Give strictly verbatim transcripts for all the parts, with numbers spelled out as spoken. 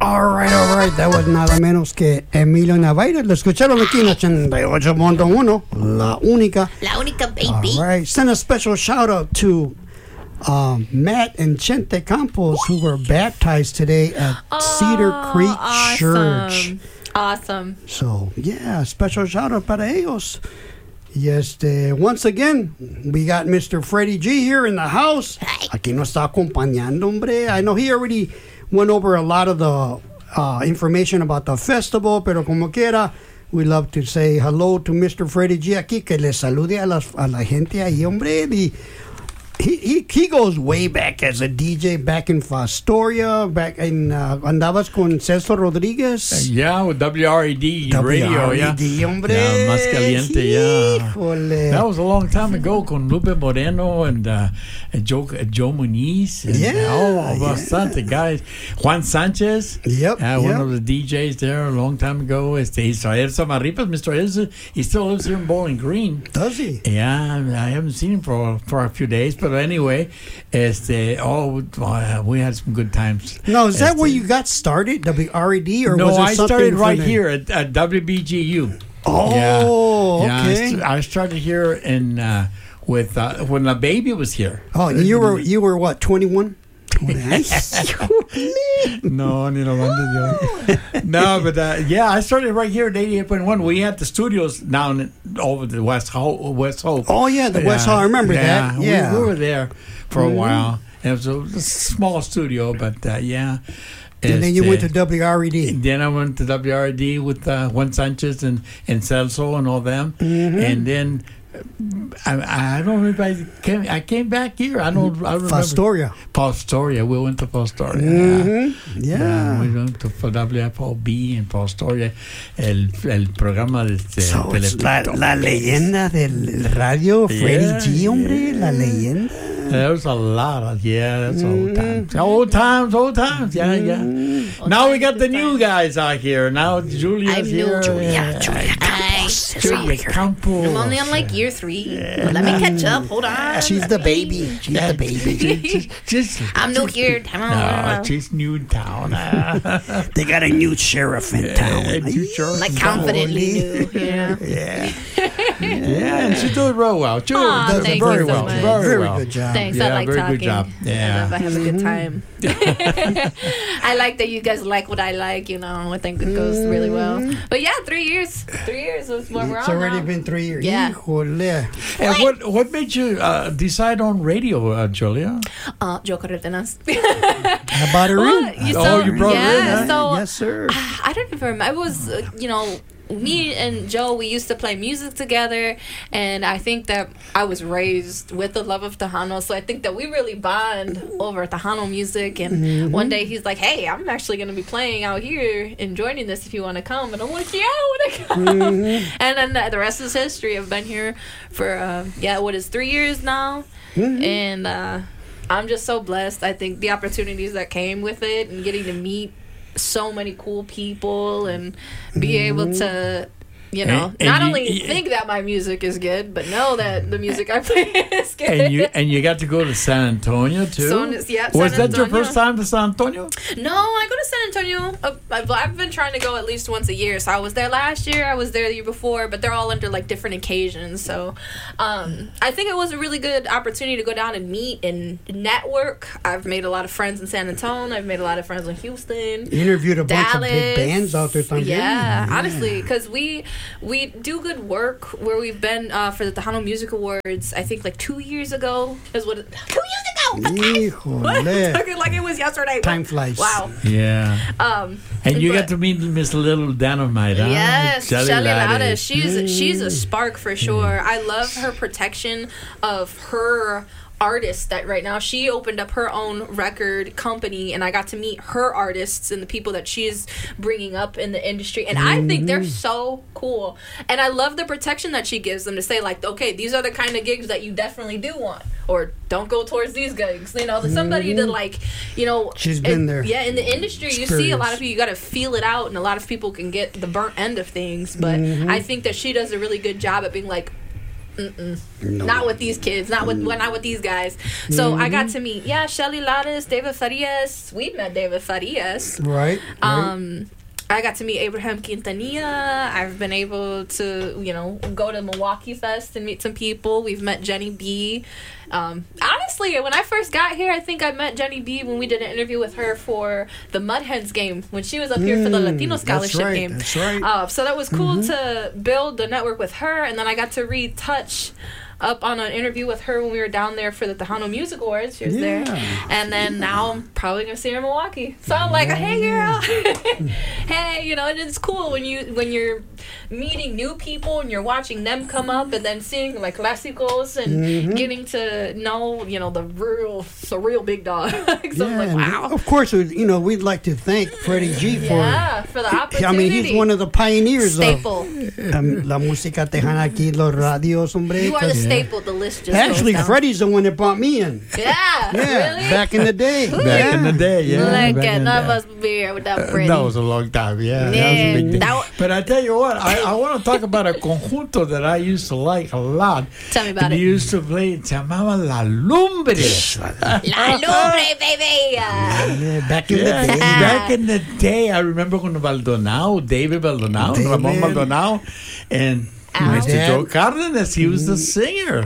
All right, all right. That was nada menos que Emilio Navaira. Lo escucharon aquí en ochenta y ocho punto uno, La Única. La Única, baby. All right. Send a special shout out to um, Matt and Chente Campos, who were baptized today at oh, Cedar Creek awesome. Church. Awesome. So, yeah, special shout out para ellos. Yes, uh, once again, we got Mister Freddie G here in the house. Aquí nos está acompañando, hombre. I know he already went over a lot of the uh, information about the festival, pero como quiera, we love to say hello to Mister Freddie G aquí, que le salude a, las, a la gente ahí, hombre. The, He, he he goes way back as a D J back in Fostoria, back in uh, andabas con Cesar Rodriguez. Uh, yeah, with W R E D radio, W R E D, yeah. hombre. Yeah, Más Caliente, yeah. Híjole. That was a long time ago con Lupe Moreno and, uh, and Joe, uh, Joe Muniz. And, Yeah, Oh, yeah. bastante guys. Juan Sanchez. Yep, Uh, one yep. of the D Js there a long time ago. Este, Israel Samarripas. Mister Israel, he still lives here in Bowling Green. Does he? Yeah, I haven't seen him for for a few days, but anyway, este, oh, uh, we had some good times. No, is that Este, where you got started, W R E D, or no, was it I something started for right the- here at, at W B G U. Oh, yeah. Yeah, I okay. st- I started here in uh, with uh, when the baby was here. Oh, you were you were what, twenty-one? No, ni lo mando yo. No, but uh, yeah, I started right here at eighty-eight point one. We had the studios down over the West Ho- West Hope. Oh yeah, the West Hall. I remember that. we- Yeah, we, were there for a Mhm. while. It was a, it was a small studio, but uh, yeah. and then you went to Este, W R E D. Then I went to W R D with uh, Juan Sanchez and, and Celso and all them. Mhm. And then I, I don't know if I came. I came back here. I don't. I remember. Fostoria. Fostoria. We went to Fostoria. Mhm. Yeah. Yeah, we went to W F O B in Fostoria. El, el programa de este, So it's la, Telepito. la leyenda del radio, Freddie Yeah, G, hombre, yeah. la leyenda. There was a lot of, yeah, that's old Mhm. times. Old times, old times, yeah, yeah. Mhm. Now we got the new guys out here. Now Julia's I'm new. here. Julia, yeah. Julia Campos. Campos. Julia Campos. I'm only on like year three. But let me catch up. Hold on. She's the baby. She's the baby. Just, just, I'm new here. no, she's new in town. They got a new sheriff in town. Yeah, new sheriff Like in confidently Holy. new. Yeah. Yeah. Yeah, and she's doing real well. Julia Aw, does thank very you so well. much. Very, Very well. good job. Thanks. Yeah, I like very talking. good job. I Yeah. love I have a good time. I like that you guys like what I like, you know. I think it goes really well. But yeah, three years. Three years is what we're It's on already now. been three years. Yeah. Híjole. And what what made you uh, decide on radio, uh, Julia? Uh, Joe Cardenas. I bought her Well, in. you Oh, saw- you brought her in, yeah, huh? so Yes, sir. I don't even remember. It was, uh, you know, me and Joe, we used to play music together, and I think that I was raised with the love of Tejano, so I think that we really bond over Tejano music. And Mm-hmm. one day he's like, "Hey, I'm actually going to be playing out here and joining this if you want to come." And I'm like, "Yeah, I want to come." Mm-hmm. And then the, the rest is history. I've been here for uh, yeah, what is three years now, Mm-hmm. and uh, I'm just so blessed. I think the opportunities that came with it and getting to meet so many cool people and be able to, you know, And- and not you- only you- think that my music is good, but know that the music I play is good. And you and you got to go to San Antonio too. So, yeah, Was San that your Antonio. first time to San Antonio? No, I go to San Antonio. Uh, I've, I've been trying to go at least once a year. So I was there last year. I was there the year before, but they're all under like different occasions. So um, I think it was a really good opportunity to go down and meet and network. I've made a lot of friends in San Antonio. I've made a lot of friends in Houston. You interviewed a bunch Dallas. of big bands out there. También. Yeah, honestly, because we we do good work where we've been uh, for the Tejano Music Awards. I think like two years ago is what it, two years ago. What? Híjole. Took it like it was yesterday. Time flies. Wow. Yeah. Um, And you but- got to meet Miss Little Dynamite, huh? Yes, Shelly Shelly Laddie. Laddie. She's she's a spark for sure. I love her protection of her artists that right now she opened up her own record company, and I got to meet her artists and the people that she's bringing up in the industry, and I think they're so cool. And I love the protection that she gives them to say like, okay, these are the kind of gigs that you definitely do want, or don't go towards these gigs. You know, somebody to like, you know, She's been it- there. Yeah, in the industry, you see a lot Experience. of people. You got to feel it out, and a lot of people can get the burnt end of things. But I think that she does a really good job at being like, Mm-mm. No. Not with these kids. Not with well, not with these guys. So I got to meet yeah Shelly Lares, David Farias. We met David Farias. Right. right. Um, I got to meet Abraham Quintanilla. I've been able to, you know, go to Milwaukee Fest and meet some people. We've met Jenny B. Um, honestly, when I first got here, I think I met Jenny B when we did an interview with her for the Mud Hens game when she was up here for the Latino Scholarship that's right, game. That's right. Uh, so that was cool to build the network with her, and then I got to read Touch up on an interview with her when we were down there for the Tejano Music Awards. She was Yeah. there. And then now I'm probably going to see her in Milwaukee. So I'm like, hey, girl. Hey, you know, and it's cool when, you, when you're meeting new people and you're watching them come up and then seeing, like, clásicos and Mm-hmm. getting to know, you know, the real, the real big dog. So I'm like, and wow. Of course, you know, we'd like to thank Freddie G for. Yeah, for the opportunity. I mean, he's one of the pioneers Staple. of um, la música tejana aquí, los radios, hombre. You are the 'cause staple. The list just Actually, goes down. Freddie's the one that brought me in. Yeah, Yeah, really? back in the day. Back yeah. in the day, yeah. Look back at in none of the- us be here without Freddie. That was a long time, yeah. Yeah, that was a big thing. that wa- But I tell you what, I, I want to talk about a conjunto that I used to like a lot. Tell me about and it. We used to play, se llamaba La Lumbre. La Lumbre, baby. Yeah, back in Yeah, the day. back in the day, I remember when Baldonado, David Baldonado, David. Ramon Baldonado, and Ow. Mister Dad. Joe Cardenas, he was the singer.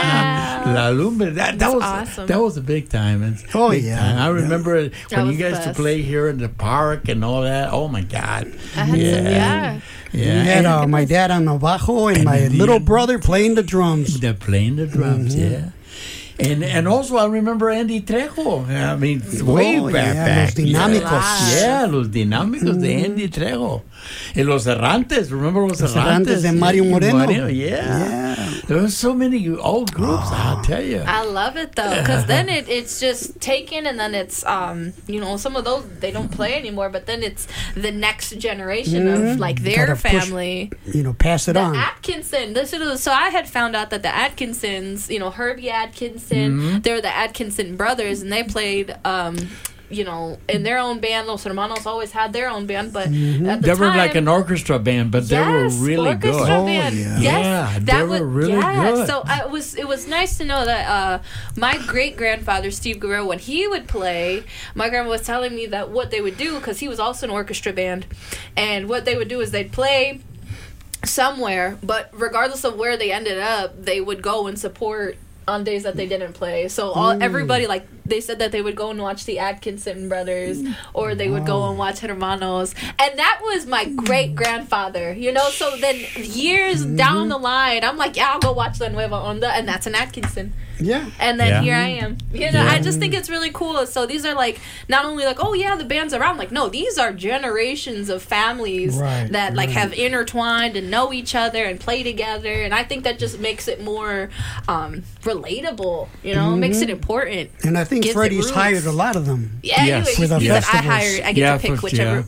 Ah, La Lumbre. That, that That's was awesome. that was a big time. It's Oh, big yeah. time. I remember it when was you the guys to best. play here in the park and all that. Oh my God. I had yeah. some, yeah. We Yeah. had And uh, my dad on the bajo and And my the- little brother playing the drums. they're playing the drums, Mm-hmm. yeah. And and also I remember Andy Trejo. I mean, way Oh, back, yeah, back. Los Dinámicos. Yeah, yeah, Los Dinámicos de Andy Trejo. And Los Errantes. Remember Los, Los Errantes de Mario Moreno. yeah. Yeah. There were so many old groups, I'll tell you. I love it though, because then it, it's just taken, and then it's um you know some of those they don't play anymore, but then it's the next generation of like their Gotta push- family. You know, pass it The on. Atkinson. This is so I had found out that the Atkinsons, you know Herbie Atkinson, they're the Atkinson brothers, and they played. Um, you know, in their own band. Los Hermanos always had their own band, but at the They were time, like an orchestra band, but they were Yes, really orchestra good. Oh, band. yeah. Yes, Yeah, that they was, were really yeah. good. So I was. It was nice to know that uh, my great grandfather Steve Guerrero, when he would play, my grandma was telling me that what they would do, because he was also an orchestra band, and what they would do is they'd play somewhere, but regardless of where they ended up, they would go and support on days that they didn't play. So all everybody, like, they said that they would go and watch the Atkinson brothers, or they would go and watch Hermanos, and that was my great grandfather, you know. So then years down the line, I'm like, yeah, I'll go watch La Nueva Onda, and that's an Atkinson. Yeah. And then Yeah. here I am. You know, Yeah. I just think it's really cool. So these are like not only like, oh yeah, the band's around. Like, no, these are generations of families Right, that like right. have intertwined and know each other and play together. And I think that just makes it more um, relatable. You know, makes it important. And I think Gives it Freddie's roots. hired a lot of them. Yeah, Yes. you, For the he said I festivals. hire. I get Yeah, to pick for- whichever.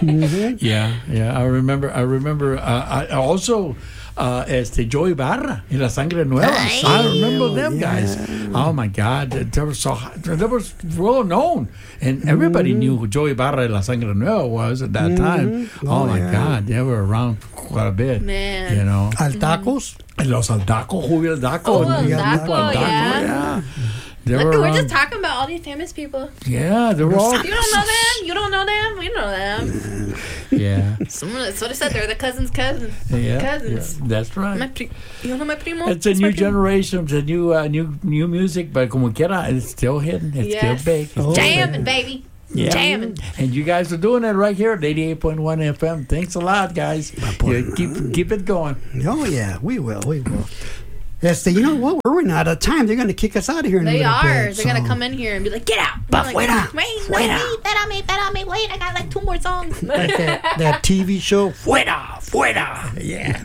Yeah, yeah. I remember. I remember. Uh, I also. Uh, este Joey Barra y La Sangre Nueva. I remember them Yeah. guys. Oh my God, they were so they were well known, and everybody knew who Joey Barra y La Sangre Nueva was at that time. Oh, Oh, my yeah. God, they were around quite a bit. Man. You know, Al Tacos. and Los Aldaco, Julio Aldaco, Oh, and Aldaco, Grupo Aldaco, yeah. yeah. They Look, were we're around. just talking about all these famous people. Yeah, they were all. You don't know them. You don't know them. We know them. Yeah, Someone, that's what I said. They're the cousins' cousins. yeah, Cousins. yeah, that's right. My pri- you don't know my primo? It's a It's my new primo. generation, it's a new, uh, new, new music, but como quiera, it's still hidden, it's Yes. still big. It's Oh, still Jamming, big. baby. Yeah. Jamming. And you guys are doing it right here at eighty-eight point one F M. Thanks a lot, guys. boy. Yeah, keep keep it going. Oh, yeah, we will. We will. Este, you know what? We're running out of time. They're going to kick us out of here in a They little are. bit, They're gonna so- come in here and be like, "Get out!" Pa I'm like, fuera. Wait, Fuera. wait, espérame, espérame, wait. I got like two more songs. Like that, that T V show, Fuera, Fuera. Yeah.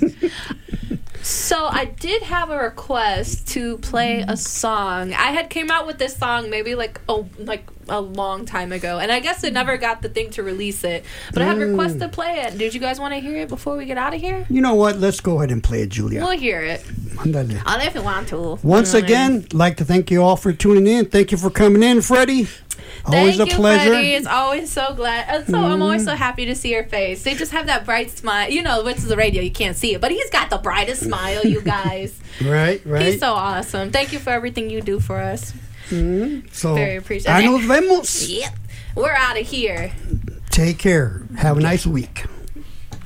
So I did have a request to play a song. I had came out with this song maybe like oh like a long time ago, and I guess it never got the thing to release it. But I had requested to play it. Did you guys want to hear it before we get out of here? You know what? Let's go ahead and play it, Julia. We'll hear it. Ándale. I'll if you want to. Once You know what I mean? again, like to thank you all for tuning in. Thank you for coming in, Freddie. Always Thank a you, pleasure. Freddie. It's always so glad. uh, So I'm always so happy to see your face. They just have that bright smile. You know, which is the radio, you can't see it, but he's got the brightest smile, you guys. Right, right. He's so awesome. Thank you for everything you do for us. So, Very appreciative. ahí nos vemos. Yep. We're out of here. Take care. Have a nice week.